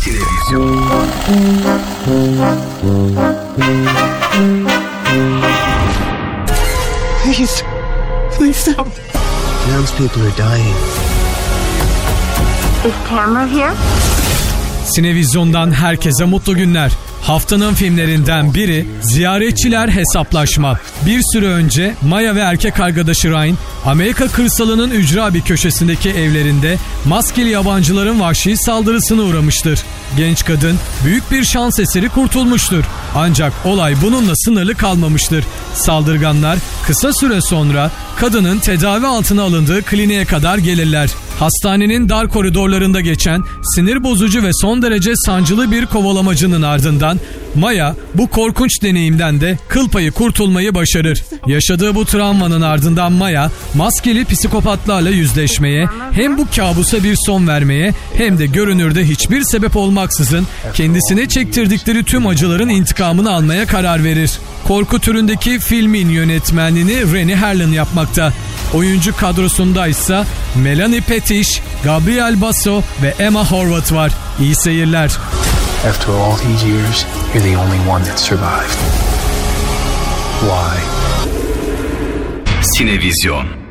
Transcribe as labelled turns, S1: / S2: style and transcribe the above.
S1: Sinevizyon.
S2: Please stop.
S3: Townspeople are dying.
S4: Is Tamara here?
S5: Sinevizyon'dan herkese mutlu günler. Haftanın filmlerinden biri Ziyaretçiler Hesaplaşma. Bir süre önce Maya ve erkek arkadaşı Ryan, Amerika kırsalının ücra bir köşesindeki evlerinde maskeli yabancıların vahşi saldırısına uğramıştır. Genç kadın büyük bir şans eseri kurtulmuştur. Ancak olay bununla sınırlı kalmamıştır. Saldırganlar kısa süre sonra kadının tedavi altına alındığı kliniğe kadar gelirler. Hastanenin dar koridorlarında geçen sinir bozucu ve son derece sancılı bir kovalamacının ardından Maya bu korkunç deneyimden de kıl payı kurtulmayı başarır. Yaşadığı bu travmanın ardından Maya maskeli psikopatlarla yüzleşmeye, hem bu kabusa bir son vermeye hem de görünürde hiçbir sebep olmaksızın kendisine çektirdikleri tüm acıların intikamını almaya karar verir. Korku türündeki filmin yönetmenliğini Rennie Harlin yapmakta. Oyuncu kadrosunda ise Melanie Pettish, Gabriel Basso ve Emma Horvath var. İyi seyirler.
S6: After all these years, you're the only one that survived. Why?
S1: Sinevizyon.